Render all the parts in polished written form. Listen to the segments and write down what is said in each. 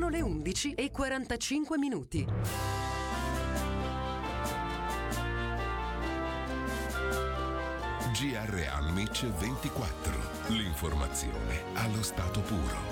Sono le 11:45. GR Almic 24. L'informazione allo stato puro.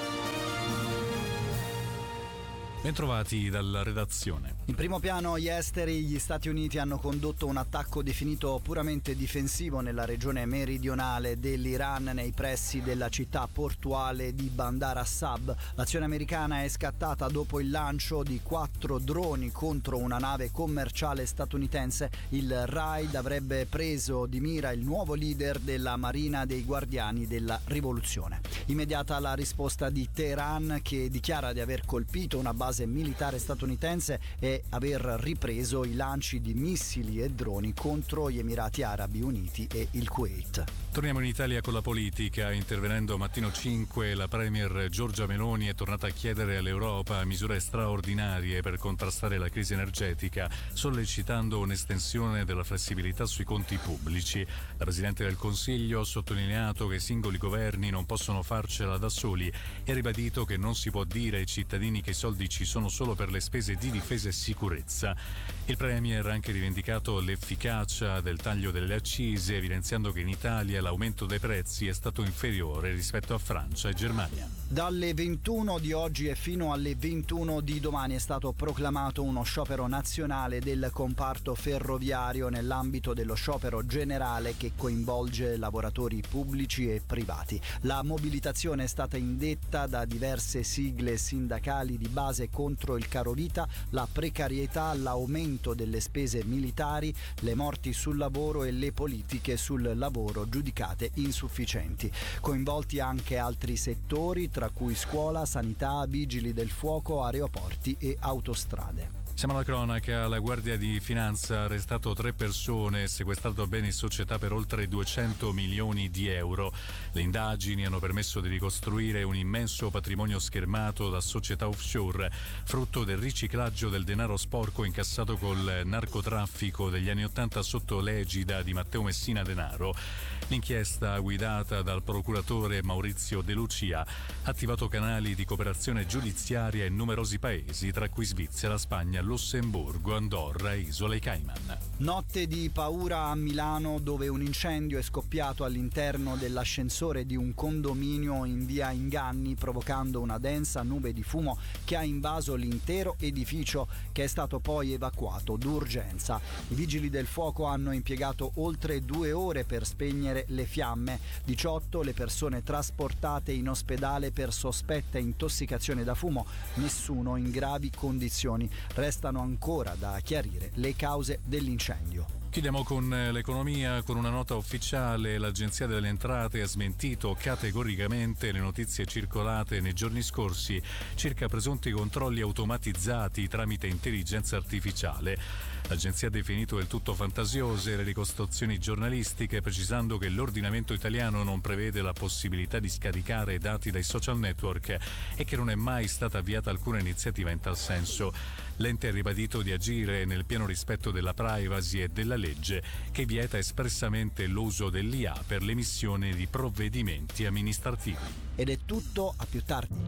Bentrovati dalla redazione. In primo piano gli esteri. Gli Stati Uniti hanno condotto un attacco definito puramente difensivo nella regione meridionale dell'Iran, nei pressi della città portuale di Bandar Assab. L'azione americana è scattata dopo il lancio di 4 droni contro una nave commerciale statunitense. Il raid avrebbe preso di mira il nuovo leader della Marina dei Guardiani della Rivoluzione. Immediata la risposta di Teheran, che dichiara di aver colpito una base militare statunitense e aver ripreso i lanci di missili e droni contro gli Emirati Arabi Uniti e il Kuwait. Torniamo in Italia con la politica. Intervenendo a Mattino 5, la premier Giorgia Meloni è tornata a chiedere all'Europa misure straordinarie per contrastare la crisi energetica, sollecitando un'estensione della flessibilità sui conti pubblici. La Presidente del Consiglio ha sottolineato che i singoli governi non possono farcela da soli e ha ribadito che non si può dire ai cittadini che i soldi ci sono solo per le spese di difesa e sicurezza. Il premier ha anche rivendicato l'efficacia del taglio delle accise, evidenziando che in Italia l'aumento dei prezzi è stato inferiore rispetto a Francia e Germania. Dalle 21 di oggi e fino alle 21 di domani è stato proclamato uno sciopero nazionale del comparto ferroviario nell'ambito dello sciopero generale che coinvolge lavoratori pubblici e privati. La mobilitazione è stata indetta da diverse sigle sindacali di base contro il carovita, la precarietà, l'aumento delle spese militari, le morti sul lavoro e le politiche sul lavoro giudicate insufficienti. Coinvolti anche altri settori, tra cui scuola, sanità, vigili del fuoco, aeroporti e autostrade. Siamo alla cronaca. La Guardia di Finanza ha arrestato 3 persone e sequestrato beni in società per oltre 200 milioni di euro. Le indagini hanno permesso di ricostruire un immenso patrimonio schermato da società offshore, frutto del riciclaggio del denaro sporco incassato col narcotraffico degli anni '80 sotto l'egida di Matteo Messina Denaro. L'inchiesta, guidata dal procuratore Maurizio De Lucia, ha attivato canali di cooperazione giudiziaria in numerosi paesi, tra cui Svizzera, Spagna, Lussemburgo, Andorra e Isole Cayman. Notte di paura a Milano, dove un incendio è scoppiato all'interno dell'ascensore di un condominio in via Inganni, provocando una densa nube di fumo che ha invaso l'intero edificio, che è stato poi evacuato d'urgenza. I vigili del fuoco hanno impiegato oltre 2 ore per spegnere le fiamme. 18 le persone trasportate in ospedale per sospetta intossicazione da fumo, nessuno in gravi condizioni. Restano ancora da chiarire le cause dell'incendio. Chiudiamo con l'economia. Con una nota ufficiale, l'Agenzia delle Entrate ha smentito categoricamente le notizie circolate nei giorni scorsi circa presunti controlli automatizzati tramite intelligenza artificiale. L'Agenzia ha definito del tutto fantasiose le ricostruzioni giornalistiche, precisando che l'ordinamento italiano non prevede la possibilità di scaricare dati dai social network e che non è mai stata avviata alcuna iniziativa in tal senso. L'ente ha ribadito di agire nel pieno rispetto della privacy e della legge, che vieta espressamente l'uso dell'IA per l'emissione di provvedimenti amministrativi. Ed è tutto, a più tardi.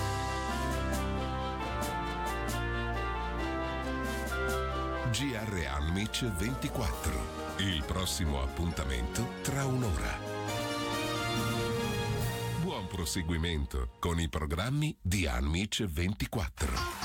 GR Almic 24. Il prossimo appuntamento tra un'ora. Buon proseguimento con i programmi di Almic 24.